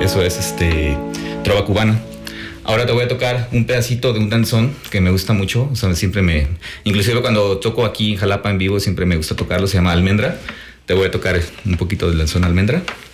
Eso es trova cubana. Ahora te voy a tocar un pedacito de un danzón que me gusta mucho. O sea, inclusive cuando toco aquí en Jalapa en vivo, siempre me gusta tocarlo. Se llama Almendra. Te voy a tocar un poquito del danzón Almendra.